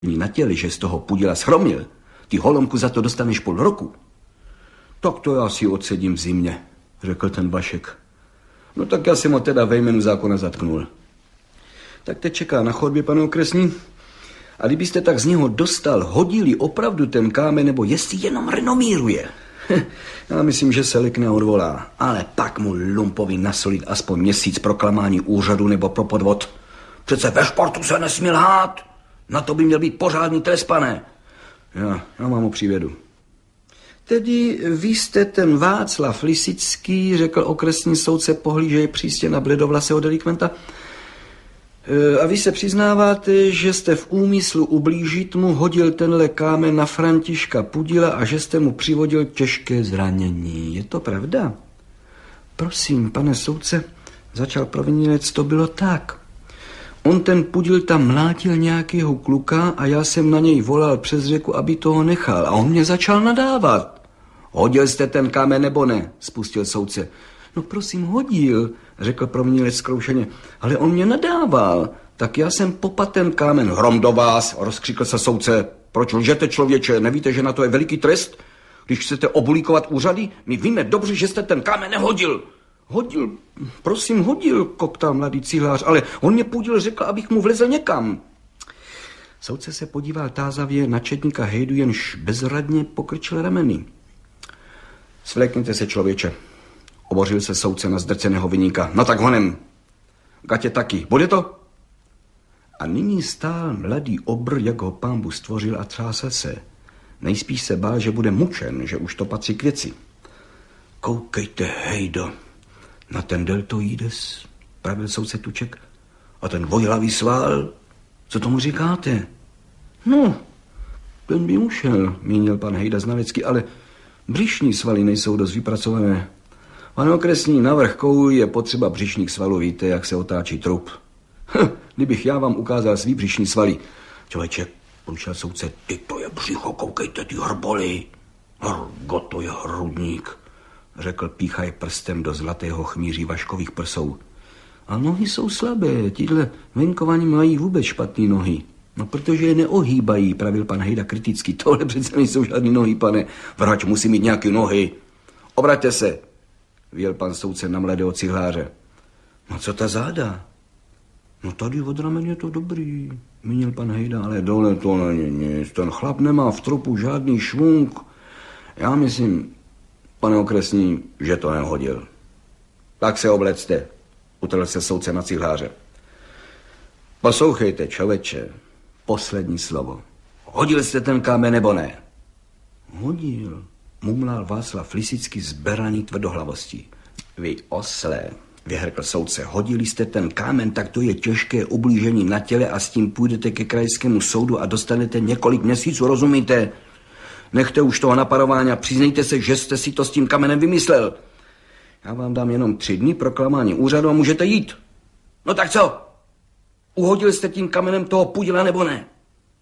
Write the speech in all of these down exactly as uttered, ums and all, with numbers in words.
na těle, že z toho pudila schromil, ty holomku za to dostaneš půl roku. Tak to já si odsedím v zimě, řekl ten Vašek. No tak já jsem ho teda ve jménu zákona zatknul. Tak teď čeká na chodbě, pane okresní. A kdybyste tak z něho dostal, hodili opravdu ten kámen, nebo jestli jenom renomíruje. Já myslím, že se lekne odvolá. Ale pak mu lumpovi nasolit aspoň měsíc pro klamání úřadu nebo pro podvod. Přece ve športu se nesmí lhát. Na to by měl být pořádný trest, pane. Já, já vám ho přivedu. Tedy vy jste ten Václav Lisický, řekl okresní soudce pohlížeje přísně na bledovlasého delikventa. A vy se přiznáváte, že jste v úmyslu ublížit mu hodil tenhle kámen na Františka Pudila a že jste mu přivodil těžké zranění. Je to pravda? Prosím, pane soudce, začal provinilec, to bylo tak. On ten Pudil tam mlátil nějakého kluka a já jsem na něj volal přes řeku, aby toho nechal. A on mě začal nadávat. Hodil jste ten kámen nebo ne? Spustil soudce. No prosím, hodil, řekl provinilec zkroušeně, ale on mě nadával. Tak já jsem popat ten kámen. Hrom do vás, rozkřikl se soudce. Proč lžete, člověče? Nevíte, že na to je veliký trest? Když chcete obulíkovat úřady, my víme dobře, že jste ten kámen nehodil. Hodil, prosím, hodil, koktal mladý cihlář, ale on mě Pudil řekl, abych mu vlezl někam. Soudce se podíval tázavě na četníka Hejdu, jenž bezradně pokrčil rameny. Svlékněte se, člověče. Obořil se soudce na zdrceného viníka. No tak honem. Gatě taky. Bude to? A nyní stál mladý obr, jak ho pánbu stvořil a třásel se. Nejspíš se bál, že bude mučen, že už to patří k věci. Koukejte, Hejdo, na ten deltoides, pravil soudce Tuček. A ten dvojhlavý sval, co tomu říkáte? No, ten by ušel, mínil pan Hejda znalecky, ale břišní svaly nejsou dost vypracované. Pane okresní, na vrch kouli je potřeba břišních svalů, víte, jak se otáčí trup. Hm, kdybych já vám ukázal svý břišní svaly. Člověče, porušil soudce, ty to je břicho, koukejte, ty hrboly. Hrgo, to je hrudník, řekl píchaj prstem do zlatého chmíří Vaškových prsou. A nohy jsou slabé, tíhle venkovaní mají vůbec špatný nohy. No, protože je neohýbají, pravil pan Hejda kriticky. Tohle přece nejsou žádný nohy, pane. Vrhač musí mít nějaké nohy. Obraťte se, vyjel pan soudce na mladého cihláře. No co ta záda? No tady od ramen je to dobrý, mínil pan Hejda, ale dole to není nic. Ten chlap nemá v trupu žádný švunk. Já myslím, pane okresní, že to nehodil. Tak se oblecte, utrhl se soudce na cihláře. Poslouchejte, člověče, poslední slovo. Hodil jste ten kámen nebo ne? Hodil, mumlal Václav Lisický s beraný tvrdohlavostí. Vy oslé, vyhrkl soudce, hodili jste ten kámen, tak to je těžké ublížení na těle a s tím půjdete ke krajskému soudu a dostanete několik měsíců, rozumíte? Nechte už toho naparování a přiznejte se, že jste si to s tím kamenem vymyslel. Já vám dám jenom tři dny pro klamání úřadu a můžete jít. No tak co? Uhodil jste tím kamenem toho Pudila nebo ne?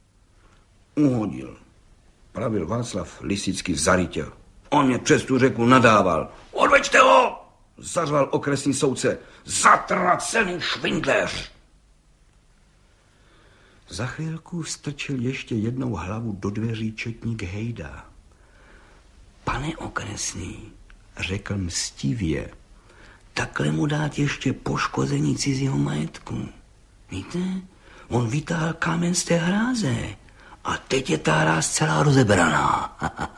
Uhodil, pravil Václav Lisický zarytě. On mě přes tu řeku nadával. Odveďte ho! Zařval okresní soudce. Zatracený švindléř! Za chvilku strčil ještě jednou hlavu do dveří četník Hejda. Pane okresní, řekl mstivě, takhle mu dát ještě poškození cizího majetku. Víte, on vytáhl kámen z té hráze a teď je ta hráz celá rozebraná.